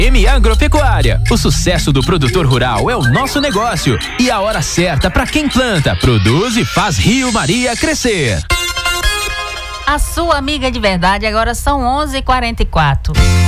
FM Agropecuária. O sucesso do produtor rural é o nosso negócio e a hora certa para quem planta, produz e faz Rio Maria crescer. A sua amiga de verdade, agora são 11h44.